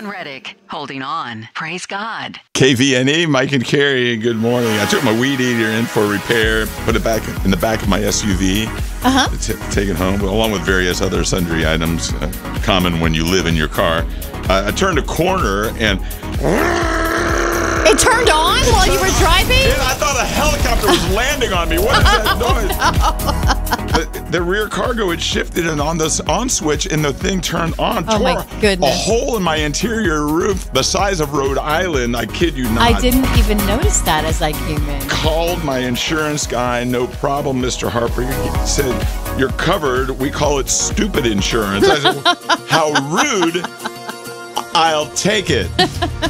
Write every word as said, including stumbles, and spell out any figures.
John Reddick, holding on. Praise God. K V N E, Mike and Carrie, good morning. I took my weed eater in for repair, put it back in the back of my S U V, Uh-huh. to t- take it home, along with various other sundry items uh, common when you live in your car. Uh, I turned a corner and... It turned on while you were driving? And I thought a helicopter was landing on me. What is that noise? The, the rear cargo had shifted, and on this on switch, and the thing turned on. Oh, tore my goodness. A hole in my interior roof the size of Rhode Island. I kid you not. I didn't even notice that as I came in. Called my insurance guy. No problem, Mister Harper. He said, you're covered. We call it stupid insurance. I said, how rude. I'll take it.